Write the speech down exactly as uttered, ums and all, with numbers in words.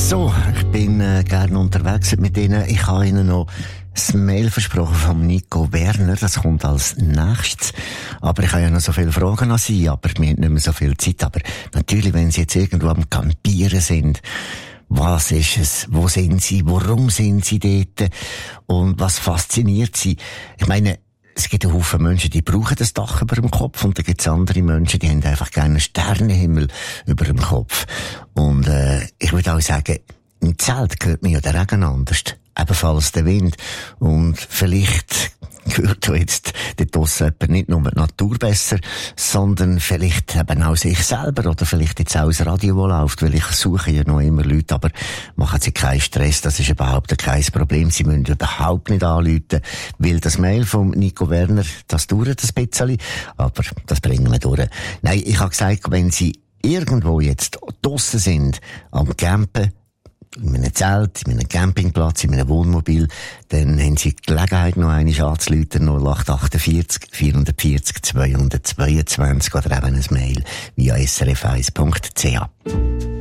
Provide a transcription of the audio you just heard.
So, ich bin äh, gerne unterwegs mit Ihnen. Ich habe Ihnen noch das Mail versprochen von Nico Werner. Das kommt als nächstes. Aber ich habe ja noch so viele Fragen an Sie, aber wir haben nicht mehr so viel Zeit. Aber natürlich, wenn Sie jetzt irgendwo am Campieren sind, was ist es? Wo sind Sie? Warum sind Sie dort? Und was fasziniert Sie? Ich meine, es gibt einen Haufen Menschen, die brauchen das Dach über dem Kopf, und dann gibt es andere Menschen, die haben einfach gerne einen Sternenhimmel über dem Kopf. Und äh, ich würde auch sagen, im Zelt hört man ja den Regen anders, ebenfalls der Wind. Und vielleicht hört jetzt dort draussen nicht nur die Natur besser, sondern vielleicht eben auch sich selber, oder vielleicht jetzt auch das Radio, das läuft, weil ich suche ja noch immer Leute, aber machen Sie keinen Stress, das ist überhaupt kein Problem. Sie müssen überhaupt nicht anrufen, weil das Mail von Nico Werner, das dauert ein bisschen, aber das bringen wir durch. Nein, ich habe gesagt, wenn Sie irgendwo jetzt draussen sind, am Campen, in einem Zelt, in einem Campingplatz, in einem Wohnmobil, dann haben Sie die Gelegenheit, noch einmal anzurufen, null acht achtundvierzig, vierhundertvierzig, zweihundertzweiundzwanzig, oder eben ein Mail via s r f eins punkt c h.